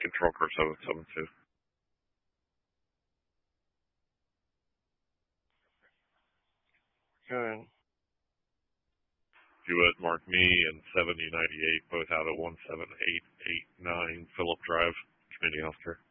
Control car 772. Good. Hewitt marked me and 7098, both out of 17889 Phillip Drive, Community Healthcare.